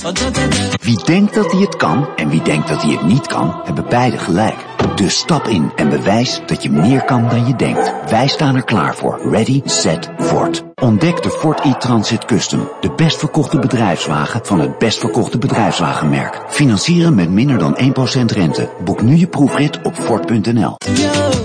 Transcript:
Wie denkt dat hij het kan en wie denkt dat hij het niet kan, hebben beide gelijk. Dus stap in en bewijs dat je meer kan dan je denkt. Wij staan er klaar voor. Ready, set, Ford. Ontdek de Ford e-Transit Custom. De best verkochte bedrijfswagen van het best verkochte bedrijfswagenmerk. Financieren met minder dan 1% rente. Boek nu je proefrit op Ford.nl.